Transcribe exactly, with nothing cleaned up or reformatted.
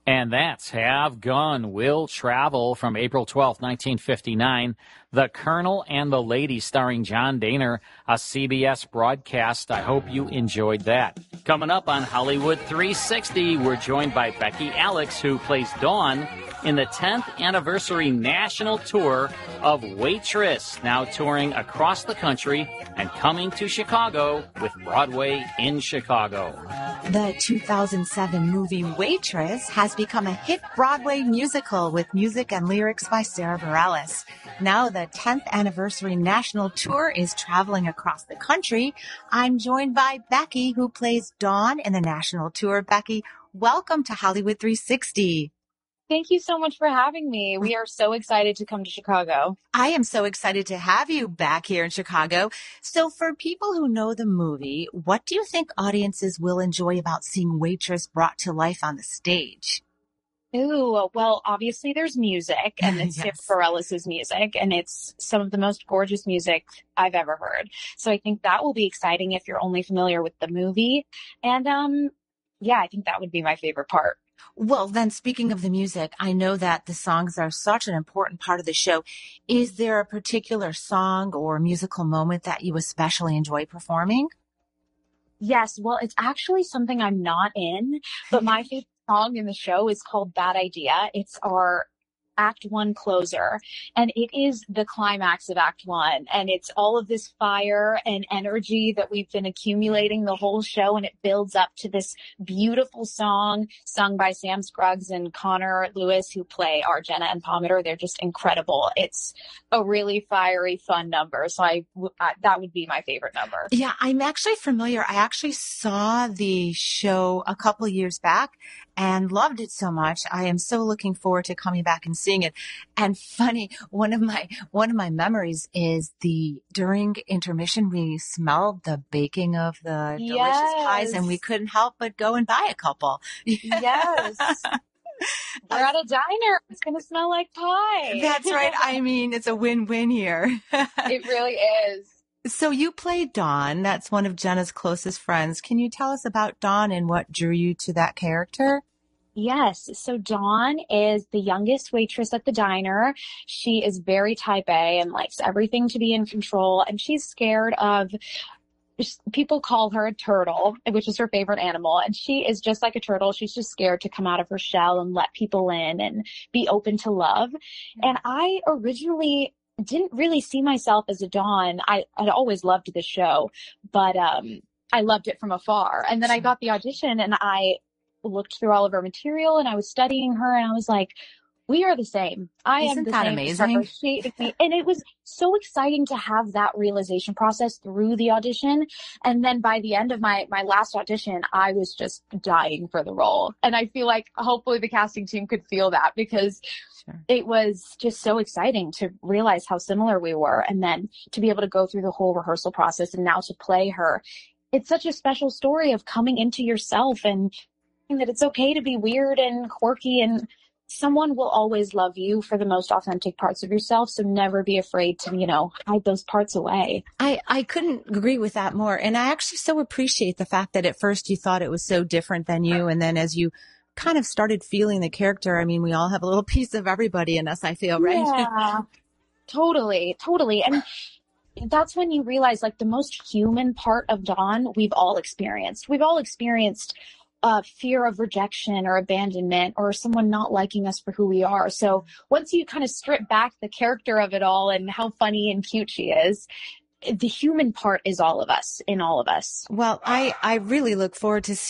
And that's Have Gun Will Travel from April twelfth, nineteen fifty-nine. The Colonel and the Lady starring John Dehner, a C B S broadcast. I hope you enjoyed that. Coming up on Hollywood three sixty, we're joined by Becky Alex, who plays Dawn in the tenth anniversary national tour of Waitress, now touring across the country and coming to Chicago with Broadway in Chicago. The two thousand seven movie Waitress has become a hit Broadway musical with music and lyrics by Sarah Bareilles. Now the tenth anniversary national tour is traveling across the country. I'm joined by Becky, who plays Dawn in the national tour. Becky, welcome to Hollywood three sixty. Thank you so much for having me. We are so excited to come to Chicago. I am so excited to have you back here in Chicago. So for people who know the movie, what do you think audiences will enjoy about seeing Waitress brought to life on the stage? Ooh, well, obviously there's music, and it's Yes. Sarah Bareilles' music, and it's some of the most gorgeous music I've ever heard. So I think that will be exciting if you're only familiar with the movie. And um, yeah, I think that would be my favorite part. Well, then speaking of the music, I know that the songs are such an important part of the show. Is there a particular song or musical moment that you especially enjoy performing? Yes, well, it's actually something I'm not in, but my favorite song in the show is called Bad Idea. It's our Act One closer, and it is the climax of Act One, and it's all of this fire and energy that we've been accumulating the whole show, and it builds up to this beautiful song sung by Sam Scruggs and Connor Lewis, who play Argenta and Pomander. They're just incredible. It's a really fiery, fun number, so I, I that would be my favorite number. Yeah, I'm actually familiar. I actually saw the show a couple of years back and loved it so much. I am so looking forward to coming back and seeing it. And funny, one of my one of my memories is the during intermission we smelled the baking of the delicious Yes. pies, and we couldn't help but go and buy a couple. Yes. We're at a diner. It's going to smell like pie. That's right. I mean, it's a win-win here. It really is. So you played Dawn. That's one of Jenna's closest friends. Can you tell us about Dawn and what drew you to that character? Yes. So Dawn is the youngest waitress at the diner. She is very type A and likes everything to be in control. And she's scared of, people call her a turtle, which is her favorite animal. And she is just like a turtle. She's just scared to come out of her shell and let people in and be open to love. And I originally didn't really see myself as a Dawn. I had always loved the show, but um, I loved it from afar. And then I got the audition and I looked through all of her material and I was studying her and I was like, we are the same. I Isn't am the that same. amazing? She, and it was so exciting to have that realization process through the audition. And then by the end of my, my last audition, I was just dying for the role. And I feel like hopefully the casting team could feel that because Sure. it was just so exciting to realize how similar we were. And then to be able to go through the whole rehearsal process and now to play her. It's such a special story of coming into yourself and that it's okay to be weird and quirky, and someone will always love you for the most authentic parts of yourself. So never be afraid to, you know, hide those parts away. I, I couldn't agree with that more. And I actually so appreciate the fact that at first you thought it was so different than you. And then as you kind of started feeling the character, I mean, we all have a little piece of everybody in us, I feel, right? Yeah, totally, totally. And that's when you realize like the most human part of Dawn we've all experienced. We've all experienced uh, fear of rejection or abandonment or someone not liking us for who we are. So once you kind of strip back the character of it all and how funny and cute she is, the human part is all of us, in all of us. Well, I, I really look forward to